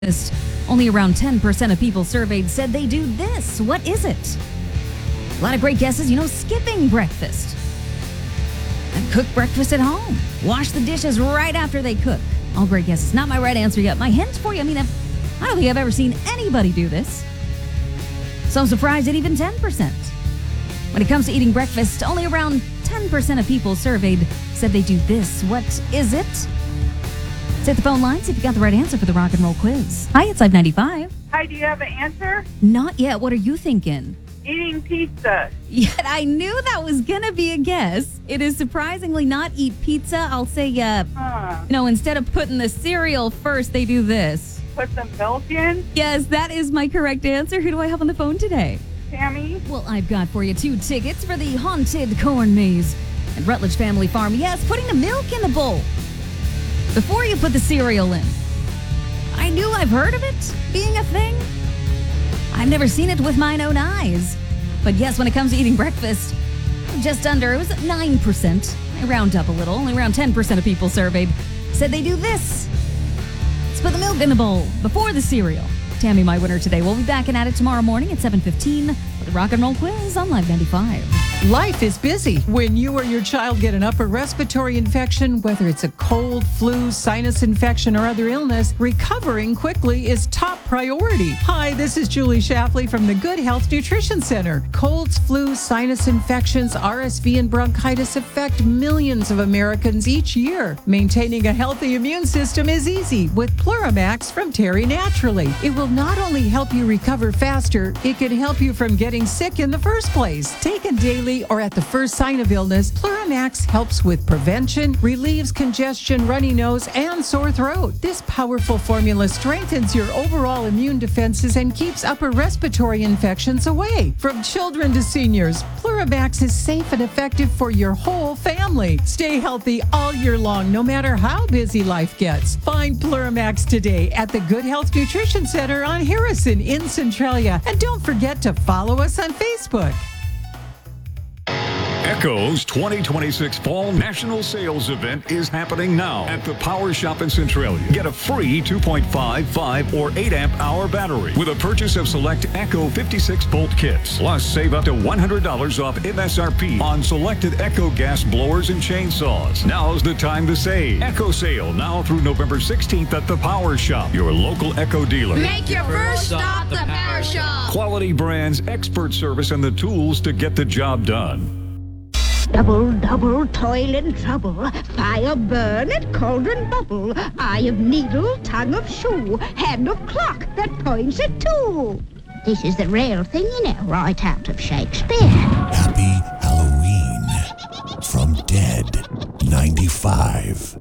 Only around 10% of people surveyed said they do this. What is it? A lot of great guesses, skipping breakfast. And cook breakfast at home. Wash the dishes right after they cook. All great guesses. Not my right answer yet. My hint for you, I don't think I've ever seen anybody do this. So I'm surprised at even 10%. When it comes to eating breakfast, only around 10% of people surveyed said they do this. What is it? Say the phone lines if you got the right answer for the rock and roll quiz. Hi, it's Live 95. Hi, do you have an answer? Not yet. What are you thinking? Eating pizza. Yet I knew that was going to be a guess. It is surprisingly not eat pizza. I'll say, instead of putting the cereal first, they do this. Put some milk in? Yes, that is my correct answer. Who do I have on the phone today? Tammy? Well, I've got for you 2 tickets for the Haunted Corn Maze at Rutledge Family Farm. Yes, putting the milk in the bowl before you put the cereal in. I knew I've heard of it being a thing. I've never seen it with mine own eyes. But yes, when it comes to eating breakfast, just under, it was 9%. I round up a little. Only around 10% of people surveyed said they do this. Let's put the milk in the bowl before the cereal. Tammy, my winner today. We'll be back at it tomorrow morning at 7:15 with the Rock and Roll Quiz on Live 95. Life is busy. When you or your child get an upper respiratory infection, whether it's a cold, flu, sinus infection, or other illness, recovering quickly is top priority. Hi, this is Julie Shapley from the Good Health Nutrition Center. Colds, flu, sinus infections, RSV, and bronchitis affect millions of Americans each year. Maintaining a healthy immune system is easy with Pluramax from Terry Naturally. It will not only help you recover faster, it can help you from getting sick in the first place. Taken daily or at the first sign of illness, Pluramax helps with prevention, relieves congestion, runny nose, and sore throat. This powerful formula strengthens your overall immune defenses and keeps upper respiratory infections away. From children to seniors, Pluramax is safe and effective for your whole family. Stay healthy all year long, no matter how busy life gets. Find Pluramax today at the Good Health Nutrition Center on Harrison in Centralia. And don't forget to follow us on Facebook. Echo's 2026 Fall National Sales Event is happening now at the Power Shop in Centralia. Get a free 2.5, 5, or 8 amp hour battery with a purchase of select Echo 56-volt kits. Plus, save up to $100 off MSRP on selected Echo gas blowers and chainsaws. Now's the time to save. Echo sale now through November 16th at the Power Shop, your local Echo dealer. Make your first stop the Power Shop. Quality brands, expert service, and the tools to get the job done. Double, double, toil and trouble, fire burn and cauldron bubble, eye of needle, tongue of shoe, hand of clock that points at 2. This is the real thing, right out of Shakespeare. Happy Halloween from Dead 95.